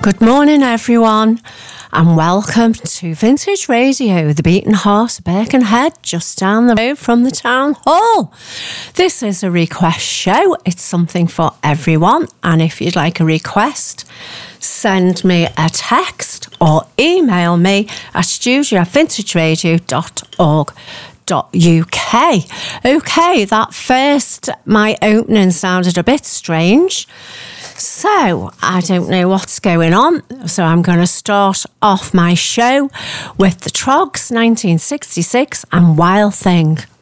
Good morning, everyone, and welcome to Vintage Radio, the Beaten Horse, Birkenhead, just down the road from the town hall. This is a request show. It's something for everyone, and if you'd like a request, send me a text or email me at studio@vintageradio.org.uk. Okay, that first, my opening sounded a bit strange. So, I don't know what's going on, so I'm going to start off my show with the Troggs 1966 and Wild Thing.